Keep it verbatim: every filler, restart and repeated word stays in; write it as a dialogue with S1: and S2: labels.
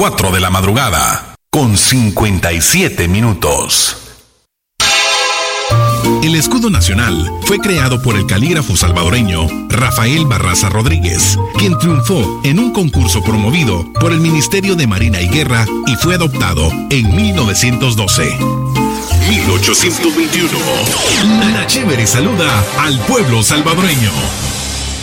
S1: cuatro de la madrugada, con cincuenta y siete minutos. El escudo nacional fue creado por el calígrafo salvadoreño Rafael Barraza Rodríguez, quien triunfó en un concurso promovido por el Ministerio de Marina y Guerra y fue adoptado en mil novecientos doce. mil ochocientos veintiuno. La Chévere saluda al pueblo salvadoreño.